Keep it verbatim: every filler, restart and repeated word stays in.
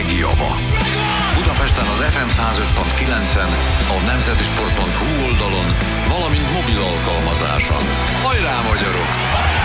legjava. Budapesten az ef em száz öt pont kilencen, a nemzetisport pont hu oldalon, valamint mobil alkalmazáson. Hajrá, magyarok!